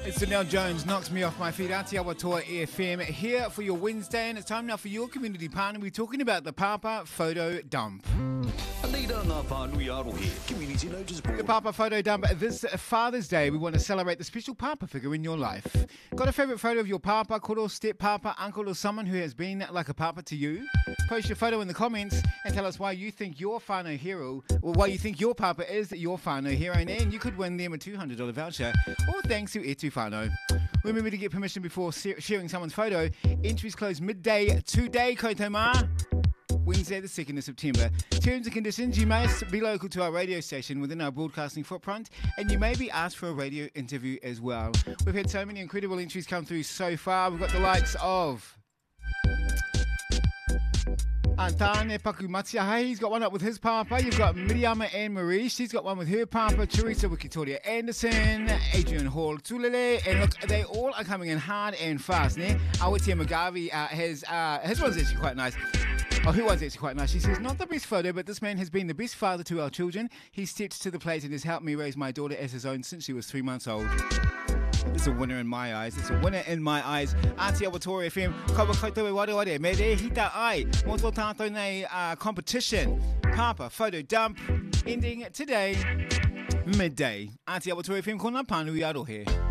It's Danelle Jones, knocks me off my feet. Aotearoa Toa FM here for your Wednesday, and it's time now for your community partner. We're talking about the Papa Photo Dump. The Papa Photo Dump. This Father's Day, we want to celebrate the special Papa figure in your life. Got a favourite photo of your Papa, koro, step Papa, uncle, or someone who has been like a Papa to you? Post your photo in the comments and tell us why you think your whānau hero, or why you think your Papa is your whānau hero, and then you could win them a $200 voucher, all thanks to Etu Whānau. Remember to get permission before sharing someone's photo. Entries close midday today, koutou mā. Wednesday the 2nd of September. Terms and conditions: you must be local to our radio station within our broadcasting footprint, and you may be asked for a radio interview as well. We've had so many incredible entries come through so far. We've got the likes of Antane Pakumatia, he's got one up with his Papa. You've got Miriama Anne Marie, she's got one with her Papa. Teresa Wikitoria Anderson, Adrian Hall Tulele, and look, they all are coming in hard and fast. Awatia Magavi his one's actually quite nice. Oh, her one's actually quite nice. She says, not the best photo, but this man has been the best father to our children. He stepped to the plate and has helped me raise my daughter as his own since she was 3 months old. It's a winner in my eyes. It's a winner in my eyes. Aotearoa Toa FM. Kawa koutou e ware ware. Me re hita ai. Mo tō tātou nei competition. Papa Photo Dump. Ending today, midday. Aotearoa Toa FM. Kona pānui arohe.